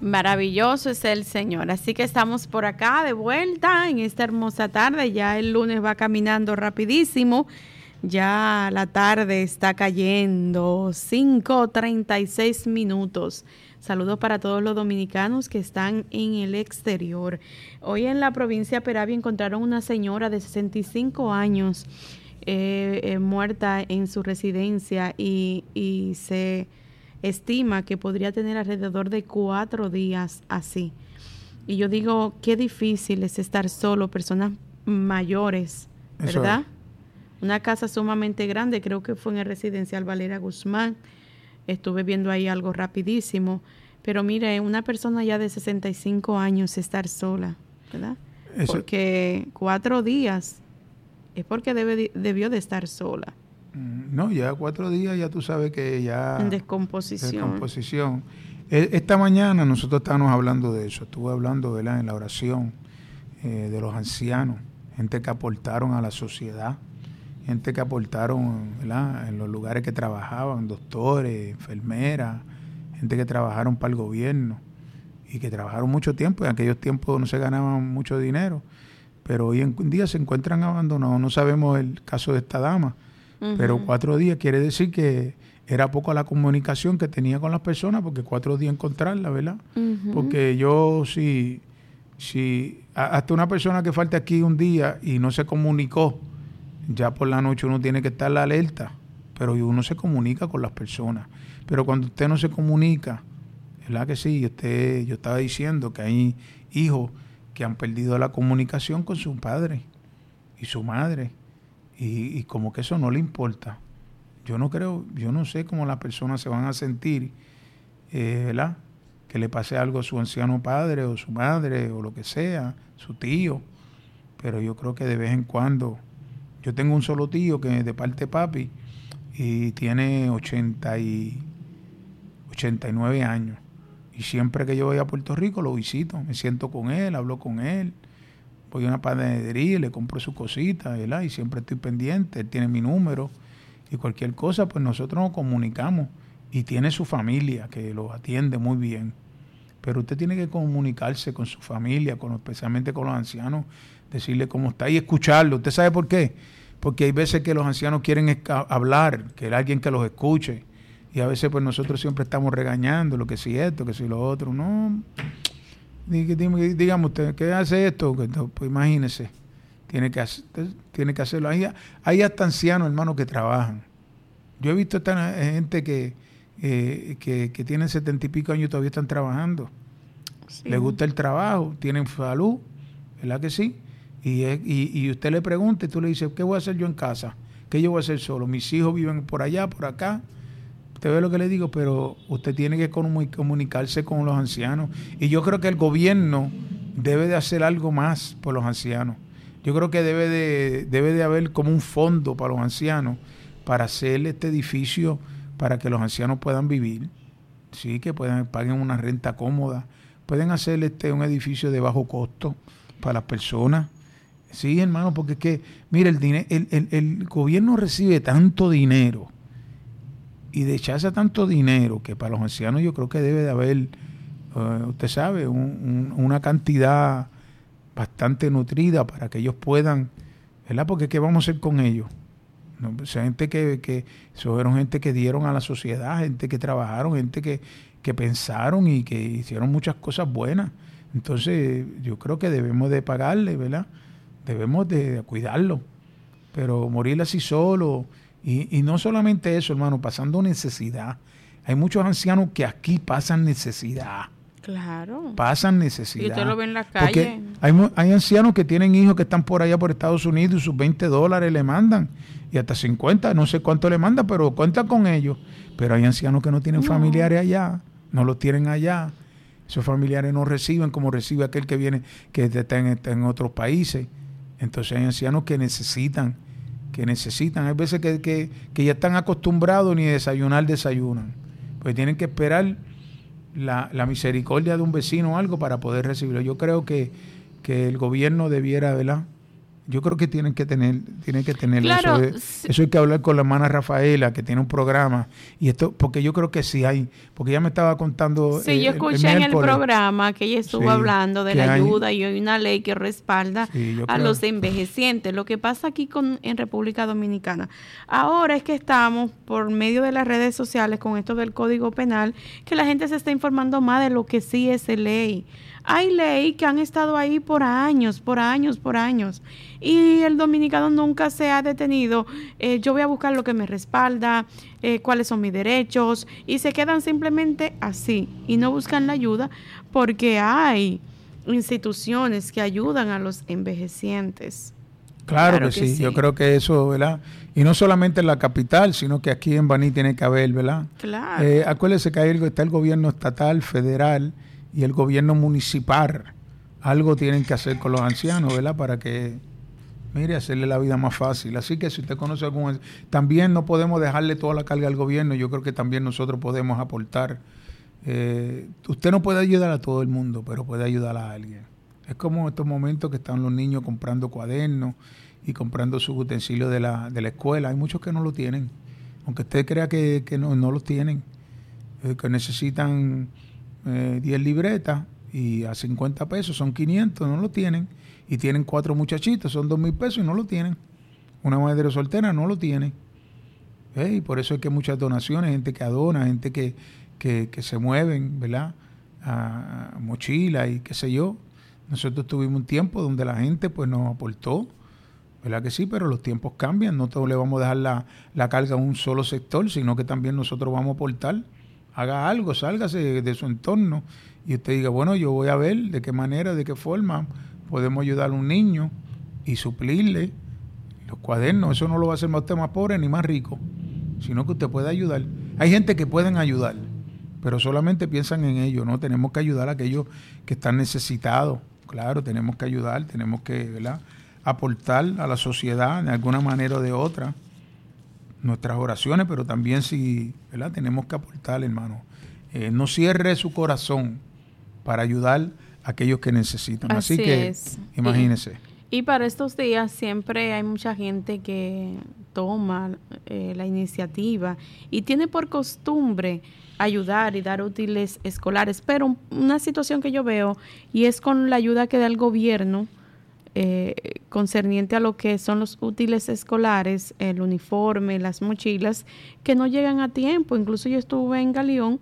Maravilloso es el Señor. Así que estamos por acá de vuelta en esta hermosa tarde. Ya el lunes va caminando rapidísimo. Ya la tarde está cayendo, 5:36 minutos. Saludos para todos los dominicanos que están en el exterior. Hoy en la provincia de Peravia encontraron una señora de 65 años muerta en su residencia y se estima que podría tener alrededor de 4 días así. Y yo digo, qué difícil es estar solo, personas mayores, ¿verdad? Eso. Una casa sumamente grande, creo que fue en el residencial Valera Guzmán. Estuve viendo ahí algo rapidísimo. Pero mire, una persona ya de 65 años estar sola, ¿verdad? Eso. Porque 4 días es porque debió de estar sola. No, ya 4 días ya tú sabes que ya... En descomposición. Esta mañana nosotros estábamos hablando de eso. Estuve hablando, ¿verdad?, en la oración de los ancianos. Gente que aportaron a la sociedad. Gente que aportaron, ¿verdad?, en los lugares que trabajaban. Doctores, enfermeras. Gente que trabajaron para el gobierno. Y que trabajaron mucho tiempo. En aquellos tiempos no se ganaban mucho dinero. Pero hoy en día se encuentran abandonados. No sabemos el caso de esta dama. Pero 4 días quiere decir que era poca la comunicación que tenía con las personas, porque 4 días encontrarla, ¿verdad? Porque yo si hasta una persona que falte aquí un día y no se comunicó, ya por la noche uno tiene que estar alerta, pero uno se comunica con las personas. Pero cuando usted no se comunica, ¿verdad que sí? Yo estaba diciendo que hay hijos que han perdido la comunicación con su padre y su madre. Y como que eso no le importa. Yo no sé cómo las personas se van a sentir, ¿verdad? Que le pase algo a su anciano padre o su madre o lo que sea, su tío. Pero yo creo que de vez en cuando, yo tengo un solo tío que es de parte de papi y tiene 89 años. Y siempre que yo voy a Puerto Rico lo visito, me siento con él, hablo con él. Voy a una panadería y le compro su cosita, ¿verdad? Y siempre estoy pendiente, él tiene mi número y cualquier cosa, pues nosotros nos comunicamos. Y tiene su familia que lo atiende muy bien. Pero usted tiene que comunicarse con su familia, especialmente con los ancianos, decirle cómo está y escucharlo. ¿Usted sabe por qué? Porque hay veces que los ancianos quieren hablar, que hay alguien que los escuche. Y a veces pues nosotros siempre estamos regañando, lo que si esto, que si lo otro. No... Dígame usted, ¿qué hace esto? Pues imagínese, tiene que hacerlo. Hay hasta ancianos, hermanos, que trabajan. Yo he visto esta gente que tienen 70 y pico años y todavía están trabajando. Sí. Les gusta el trabajo, tienen salud, ¿verdad que sí? Y usted le pregunta y tú le dices, ¿qué voy a hacer yo en casa? ¿Qué yo voy a hacer solo? Mis hijos viven por allá, por acá. Usted ve lo que le digo, pero usted tiene que comunicarse con los ancianos. Y yo creo que el gobierno debe de hacer algo más por los ancianos. Yo creo que debe de haber como un fondo para los ancianos, para hacer este edificio para que los ancianos puedan vivir, sí, que paguen una renta cómoda, pueden hacer un edificio de bajo costo para las personas. Sí, hermano, porque es que, mire, el gobierno recibe tanto dinero y rechaza tanto dinero que para los ancianos yo creo que debe de haber, usted sabe, una cantidad bastante nutrida para que ellos puedan, ¿verdad? Porque ¿qué vamos a hacer con ellos? No, pues, gente que fueron gente que dieron a la sociedad, gente que trabajaron, gente que pensaron y que hicieron muchas cosas buenas. Entonces yo creo que debemos de pagarle, ¿verdad? Debemos de cuidarlo. Pero morir así solo, y no solamente eso, hermano, pasando necesidad. Hay muchos ancianos que aquí pasan necesidad. Claro. Pasan necesidad. Y usted lo ve en la calle. Porque hay ancianos que tienen hijos que están por allá por Estados Unidos y sus $20 le mandan. Y hasta 50, no sé cuánto le mandan, pero cuenta con ellos. Pero hay ancianos que no tienen familiares allá, no los tienen allá. Esos familiares no reciben como recibe aquel que viene, que está en otros países. Entonces hay ancianos que necesitan. Hay veces que ya están acostumbrados ni desayunan. Pues tienen que esperar la misericordia de un vecino o algo para poder recibirlo. Yo creo que el gobierno debiera, ¿verdad?, Yo creo que tienen que tener claro, eso hay que hablar con la hermana Rafaela, que tiene un programa, y esto, porque yo creo que sí hay, porque ella me estaba contando. Sí, yo escuché en el programa que ella estuvo hablando de la ayuda y hay una ley que respalda a los envejecientes. Lo que pasa aquí en República Dominicana, ahora es que estamos por medio de las redes sociales con esto del Código Penal, que la gente se está informando más de lo que sí es ley. Hay ley que han estado ahí por años, y el dominicano nunca se ha detenido. Yo voy a buscar lo que me respalda, cuáles son mis derechos, y se quedan simplemente así y no buscan la ayuda porque hay instituciones que ayudan a los envejecientes. Claro que sí, yo creo que eso, ¿verdad? Y no solamente en la capital, sino que aquí en Baní tiene que haber, ¿verdad? Claro. Acuérdese que ahí está el gobierno estatal, federal y el gobierno municipal. Algo tienen que hacer con los ancianos, ¿verdad? Para que, mire, hacerle la vida más fácil. Así que si usted conoce algún... También no podemos dejarle toda la carga al gobierno. Yo creo que también nosotros podemos aportar. Usted no puede ayudar a todo el mundo, pero puede ayudar a alguien. Es como estos momentos que están los niños comprando cuadernos y comprando sus utensilios de la escuela. Hay muchos que no lo tienen. Aunque usted crea que no los tienen. Que necesitan 10 libretas y a 50 pesos son 500, no lo tienen. Y tienen 4 muchachitos, son 2,000 pesos y no lo tienen. Una madre soltera no lo tiene. Y por eso es que hay muchas donaciones, gente que adona, gente que se mueven, ¿verdad? A mochila y qué sé yo. Nosotros tuvimos un tiempo donde la gente pues nos aportó, ¿verdad que sí? Pero los tiempos cambian, no todos le vamos a dejar la carga a un solo sector, sino que también nosotros vamos a aportar. Haga algo, sálgase de su entorno y usted diga, bueno, yo voy a ver de qué manera, de qué forma podemos ayudar a un niño y suplirle los cuadernos. Eso no lo va a hacer más usted más pobre ni más rico, sino que usted puede ayudar. Hay gente que pueden ayudar, pero solamente piensan en ello, ¿no? Tenemos que ayudar a aquellos que están necesitados. Claro, tenemos que ayudar, tenemos que, ¿verdad?, aportar a la sociedad de alguna manera o de otra. Nuestras oraciones, pero también ¿verdad? Tenemos que aportar, hermano. No cierre su corazón para ayudar a aquellos que necesitan. Así que es. Imagínese. Y para estos días siempre hay mucha gente que toma la iniciativa y tiene por costumbre ayudar y dar útiles escolares, pero una situación que yo veo y es con la ayuda que da el gobierno concerniente a lo que son los útiles escolares, el uniforme, las mochilas, que no llegan a tiempo. Incluso yo estuve en Galeón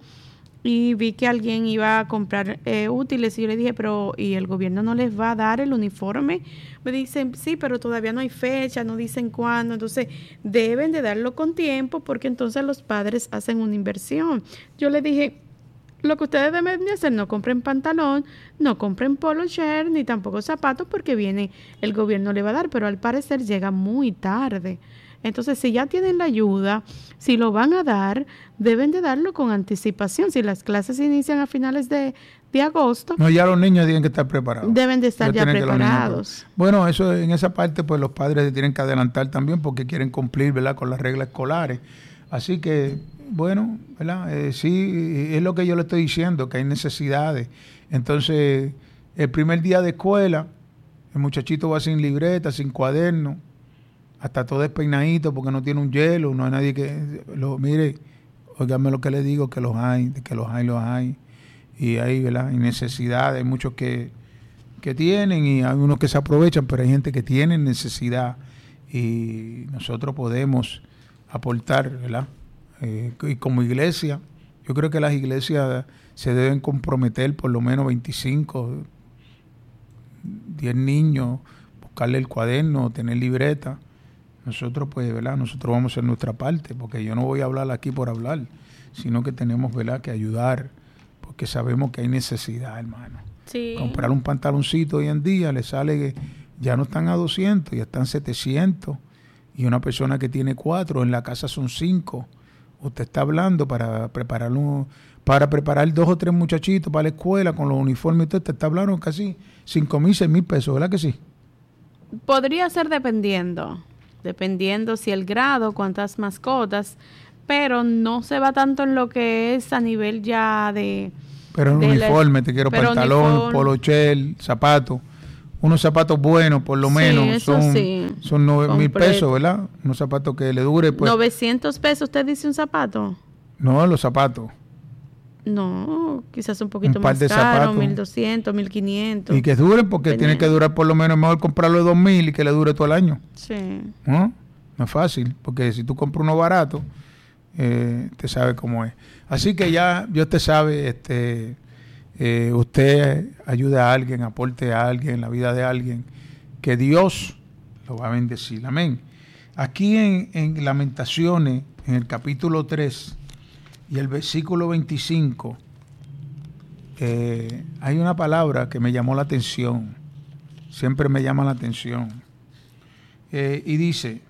y vi que alguien iba a comprar útiles y yo le dije, pero ¿y el gobierno no les va a dar el uniforme? Me dicen, sí, pero todavía no hay fecha, no dicen cuándo, entonces deben de darlo con tiempo porque entonces los padres hacen una inversión. Yo le dije, lo que ustedes deben de hacer, no compren pantalón, no compren polo shirt, ni tampoco zapatos, porque el gobierno le va a dar, pero al parecer llega muy tarde. Entonces, si ya tienen la ayuda, si lo van a dar, deben de darlo con anticipación. Si las clases inician a finales de agosto. No, ya los niños tienen que estar preparados. Deben de estar ya preparados. Bueno, eso en esa parte, pues los padres se tienen que adelantar también porque quieren cumplir, ¿verdad?, con las reglas escolares. Así que, bueno, ¿verdad? Sí, es lo que yo le estoy diciendo, que hay necesidades. Entonces, el primer día de escuela, el muchachito va sin libreta, sin cuaderno, hasta todo despeinadito porque no tiene un hielo, no hay nadie que lo mire. Óigame lo que le digo, que los hay. Y hay, ¿verdad?, hay necesidades, hay muchos que tienen y hay unos que se aprovechan, pero hay gente que tiene necesidad y nosotros podemos aportar, ¿verdad? Y como iglesia, yo creo que las iglesias se deben comprometer por lo menos 25, 10 niños, buscarle el cuaderno, tener libreta. Nosotros, pues, ¿verdad? Nosotros vamos a hacer nuestra parte, porque yo no voy a hablar aquí por hablar, sino que tenemos, ¿verdad?, que ayudar, porque sabemos que hay necesidad, hermano. Sí. Comprar un pantaloncito hoy en día le sale que ya no están a 200, ya están 700, y una persona que tiene 4, en la casa son 5. Usted está hablando para preparar 2 o 3 muchachitos para la escuela con los uniformes, usted está hablando casi 5,000, 6,000 pesos, ¿verdad que sí? Podría ser dependiendo si el grado, cuántas mascotas, pero no se va tanto en lo que es a nivel ya de... Pero un uniforme, te quiero pantalón, polo shirt, zapato. unos zapatos buenos, por lo menos, son 9,000 pesos, ¿verdad? Unos zapatos que le dure, pues. 900 pesos, ¿usted dice un zapato? No, los zapatos. No, quizás un poquito un par más de caro, zapatos. 1,200, 1,500. Y que duren, porque tiene que durar por lo menos, mejor comprarlo de 2,000 y que le dure todo el año. Sí. ¿No? No es fácil, porque si tú compras uno barato, te sabe cómo es. Así que ya, Dios te sabe, usted ayude a alguien, aporte a alguien en la vida de alguien, que Dios lo va a bendecir. Amén. Aquí en Lamentaciones, en el capítulo 3 y el versículo 25, hay una palabra que me llamó la atención, siempre me llama la atención, y dice,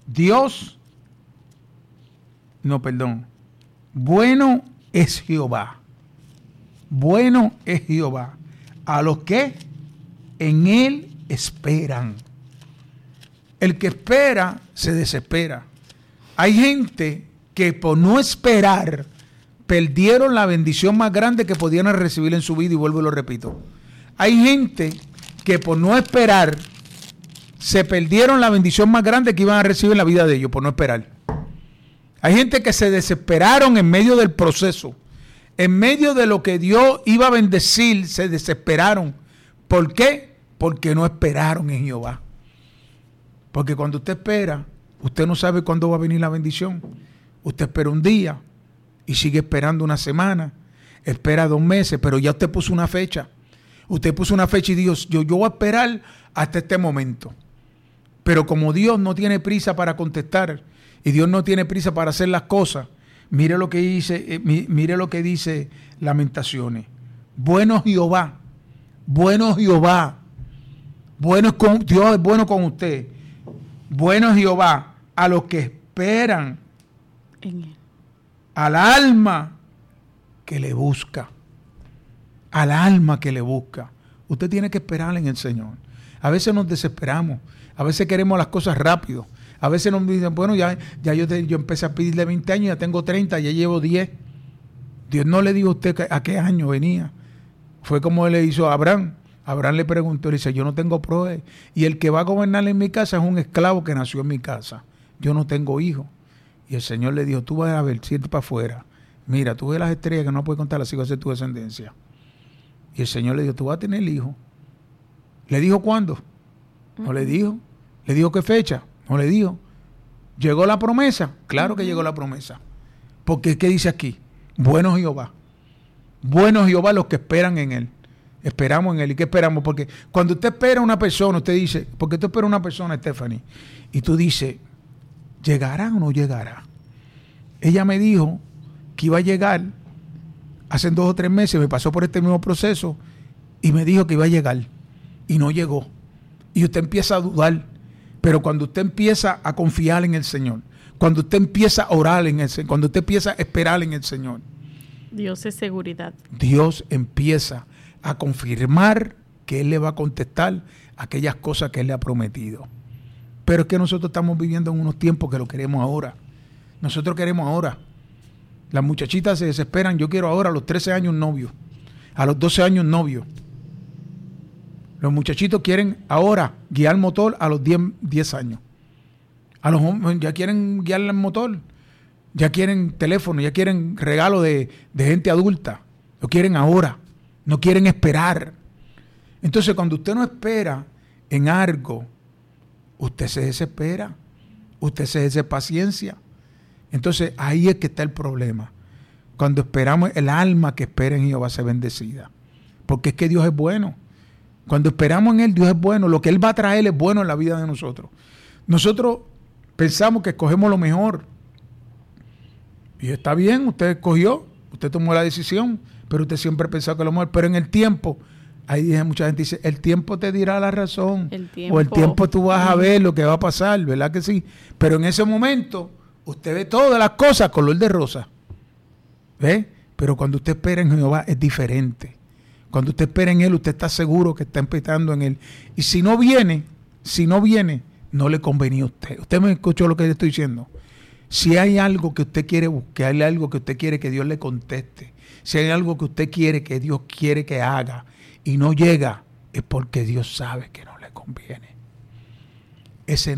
bueno es Jehová. Bueno es Jehová a los que en él esperan. El que espera se desespera. Hay gente que por no esperar perdieron la bendición más grande que podían recibir en su vida, y vuelvo y lo repito. Hay gente que por no esperar se perdieron la bendición más grande que iban a recibir en la vida de ellos, por no esperar. Hay gente que se desesperaron en medio del proceso. En medio de lo que Dios iba a bendecir, se desesperaron. ¿Por qué? Porque no esperaron en Jehová. Porque cuando usted espera, usted no sabe cuándo va a venir la bendición. Usted espera un día y sigue esperando una semana, espera 2 meses, pero ya usted puso una fecha. Usted puso una fecha y dijo, yo voy a esperar hasta este momento. Pero como Dios no tiene prisa para contestar y Dios no tiene prisa para hacer las cosas, mire lo que dice Lamentaciones. Bueno Jehová, Dios es bueno con usted. Bueno Jehová a los que esperan, al alma que le busca. Al alma que le busca. Usted tiene que esperar en el Señor. A veces nos desesperamos, a veces queremos las cosas rápido. A veces nos dicen, bueno, ya yo empecé a pedirle 20 años, ya tengo 30, ya llevo 10. Dios no le dijo a usted a qué año venía. Fue como él le hizo a Abraham. Abraham le preguntó, le dice, yo no tengo prole. Y el que va a gobernar en mi casa es un esclavo que nació en mi casa. Yo no tengo hijo. Y el Señor le dijo, tú vas a ver, siete para afuera. Mira, tú ves las estrellas que no puedes contar, así va a ser tu descendencia. Y el Señor le dijo, tú vas a tener hijo. ¿Le dijo cuándo? No le dijo. ¿Le dijo qué fecha? No le dijo. ¿Llegó la promesa? Claro que llegó la promesa. Porque ¿qué dice aquí? Bueno Jehová. Bueno Jehová los que esperan en él. Esperamos en él. ¿Y qué esperamos? Porque cuando usted espera a una persona, usted dice, ¿por qué tú esperas a una persona, Stephanie? Y tú dices, ¿llegará o no llegará? Ella me dijo que iba a llegar hace 2 o 3 meses, me pasó por este mismo proceso y me dijo que iba a llegar y no llegó. Y usted empieza a dudar. Pero cuando usted empieza a confiar en el Señor, cuando usted empieza a orar en el Señor, cuando usted empieza a esperar en el Señor, Dios es seguridad. Dios empieza a confirmar que Él le va a contestar aquellas cosas que Él le ha prometido. Pero es que nosotros estamos viviendo en unos tiempos que lo queremos ahora. Nosotros queremos ahora. Las muchachitas se desesperan, yo quiero ahora, a los 13 años novio, a los 12 años novio. Los muchachitos quieren ahora guiar motor a los 10 años. A los hombres ya quieren guiar el motor, ya quieren teléfono, ya quieren regalo de gente adulta. Lo quieren ahora, no quieren esperar. Entonces, cuando usted no espera en algo, usted se desespera, usted se despaciencia. Entonces, ahí es que está el problema. Cuando esperamos, el alma que espera en Jehová va a ser bendecida. Porque es que Dios es bueno. Cuando esperamos en Él, Dios es bueno. Lo que Él va a traer es bueno en la vida de nosotros. Nosotros pensamos que escogemos lo mejor. Y está bien, usted escogió, usted tomó la decisión, pero usted siempre pensó que lo mejor. Pero en el tiempo, ahí mucha gente dice, el tiempo te dirá la razón. O el tiempo tú vas a ver lo que va a pasar, ¿verdad que sí? Pero en ese momento, usted ve todas las cosas color de rosa. ¿Ve? Pero cuando usted espera en Jehová es diferente. Cuando usted espera en Él, usted está seguro que está empezando en Él. Y si no viene, no le convenía a usted. Usted me escuchó lo que le estoy diciendo. Si hay algo que usted quiere buscar, hay algo que usted quiere que Dios le conteste, si hay algo que usted quiere que Dios quiere que haga y no llega, es porque Dios sabe que no le conviene. Ese